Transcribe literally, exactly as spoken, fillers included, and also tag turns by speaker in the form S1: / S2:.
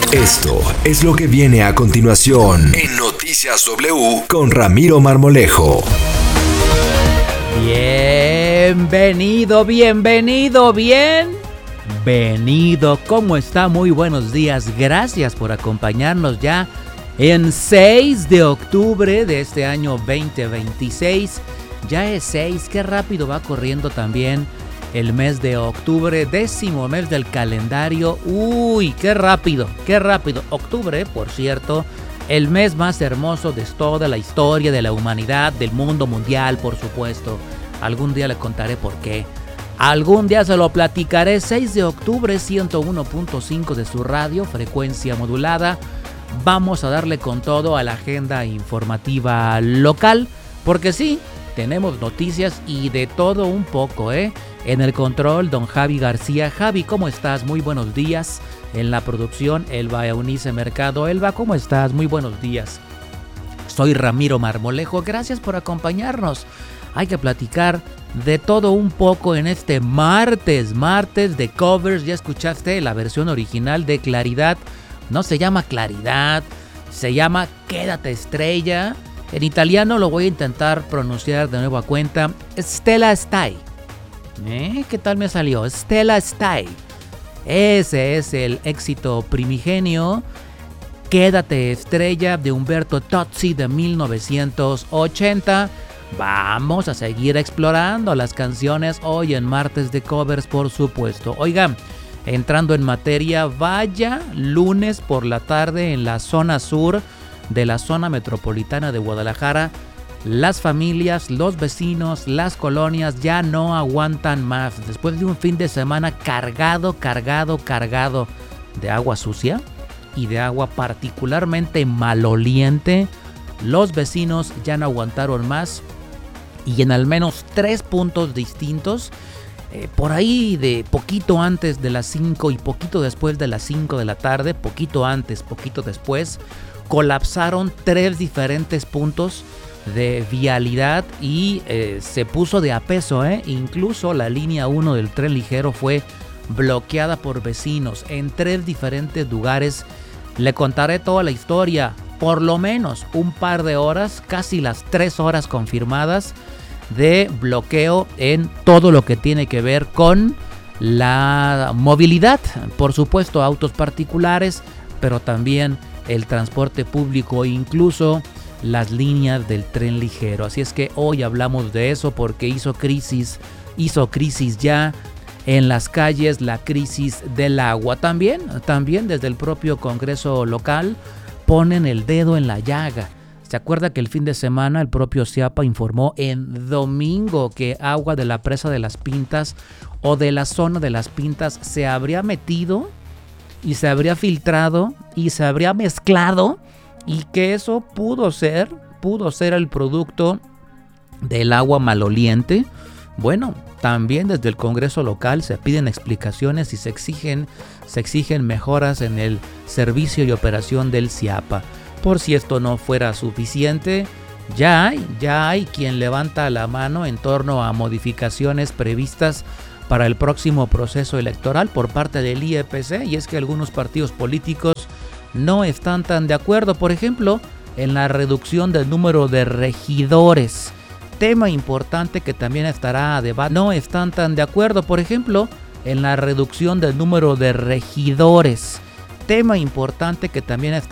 S1: Esto es lo que viene a continuación en Noticias W con Ramiro Marmolejo.
S2: Bienvenido, bienvenido, bienvenido. ¿Cómo está? Muy buenos días. Gracias por acompañarnos ya en seis de octubre de este año veinte veintiséis. Ya es seis, qué rápido va corriendo también el mes de octubre, décimo mes del calendario. Uy, qué rápido, qué rápido. Octubre, por cierto, el mes más hermoso de toda la historia de la humanidad, del mundo mundial, por supuesto. Algún día le contaré por qué. Algún día se lo platicaré. seis de octubre, ciento uno punto cinco de su radio, frecuencia modulada. Vamos a darle con todo a la agenda informativa local, porque sí, tenemos noticias y de todo un poco, ¿eh? En el control, don Javi García. Javi, ¿cómo estás? Muy buenos días. En la producción, Elba Eunice Mercado. Elba, ¿cómo estás? Muy buenos días. Soy Ramiro Marmolejo. Gracias por acompañarnos. Hay que platicar de todo un poco en este martes, martes de covers. Ya escuchaste la versión original de Claridad. No se llama Claridad, se llama Quédate Estrella. En italiano lo voy a intentar pronunciar de nuevo a cuenta. Stella Stai. ¿Eh? ¿Qué tal me salió? Stella Stai. Ese es el éxito primigenio. Quédate Estrella de Umberto Tozzi de mil novecientos ochenta. Vamos a seguir explorando las canciones hoy en martes de covers, por supuesto. Oigan, entrando en materia, vaya lunes por la tarde en la zona sur de la zona metropolitana de Guadalajara. Las familias, los vecinos, las colonias ya no aguantan más. Después de un fin de semana cargado, cargado, cargado de agua sucia y de agua particularmente maloliente, los vecinos ya no aguantaron más y en al menos tres puntos distintos, eh, por ahí de poquito antes de las cinco y poquito después de las cinco de la tarde, poquito antes, poquito después, colapsaron tres diferentes puntos de vialidad y eh, se puso de a peso, ¿eh? Incluso la línea uno del tren ligero fue bloqueada por vecinos en tres diferentes lugares. Le contaré toda la historia, por lo menos un par de horas, casi las tres horas confirmadas de bloqueo en todo lo que tiene que ver con la movilidad. Por supuesto, autos particulares, pero también el transporte público e incluso las líneas del tren ligero. Así es que hoy hablamos de eso porque hizo crisis, hizo crisis ya en las calles la crisis del agua. También, también desde el propio Congreso local ponen el dedo en la llaga. ¿Se acuerda que el fin de semana el propio CIAPA informó en domingo que agua de la presa de Las Pintas o de la zona de Las Pintas se habría metido y se habría filtrado y se habría mezclado y que eso pudo ser, pudo ser el producto del agua maloliente? Bueno, también desde el Congreso local se piden explicaciones y se exigen, se exigen mejoras en el servicio y operación del CIAPA. Por si esto no fuera suficiente, ya hay, ya hay quien levanta la mano en torno a modificaciones previstas para el próximo proceso electoral por parte del I E P C, y es que algunos partidos políticos no están tan de acuerdo, por ejemplo, en la reducción del número de regidores, tema importante que también estará a debate. No están tan de acuerdo, por ejemplo, en la reducción del número de regidores, tema importante que también estará